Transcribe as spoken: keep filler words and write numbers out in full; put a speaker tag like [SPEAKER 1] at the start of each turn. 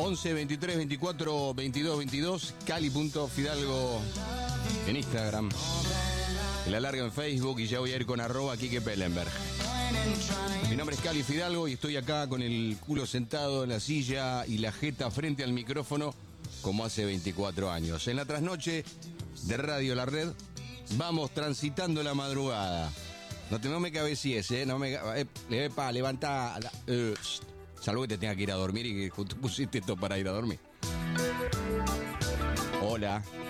[SPEAKER 1] once, veintitrés, veinticuatro, veintidós, veintidós. Cali.Fidalgo en Instagram. La larga en Facebook y ya voy a ir con arroba Quique Pellenberg. Mi nombre es Cali Fidalgo y estoy acá con el culo sentado en la silla y la jeta frente al micrófono como hace veinticuatro años. En la trasnoche de Radio La Red vamos transitando la madrugada. No, te, no me cabecíes, ¿eh? No me, eh, epa, levanta. Eh, salvo que te tenga que ir a dormir y que tú pusiste esto para ir a dormir. Hola.